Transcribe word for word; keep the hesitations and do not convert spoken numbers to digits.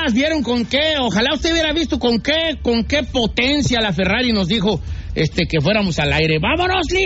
nomás vieron con qué, ojalá usted hubiera visto con qué, con qué potencia la Ferrari nos dijo este, que fuéramos al aire. ¡Vámonos, Lee!